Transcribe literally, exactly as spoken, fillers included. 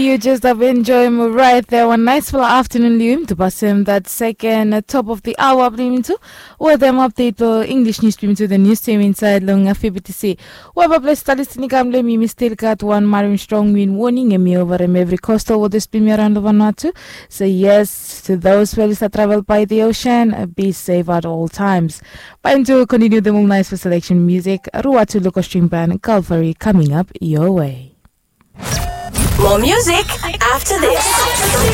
You just have enjoyed me right there. One nice full afternoon, Liam, to pass him that second uh, top of the hour, Blim to where them update the English news to the news team inside Long F B T C. Whoever blessed Talisinic, let me still got one marine strong wind warning and me over him every coastal with this premier around the Vanuatu. So, yes, to those fellas that travel by the ocean, uh, be safe at all times. But to continue the more nice for selection music, Ruatu local string band Calvary coming up your way. More music after this.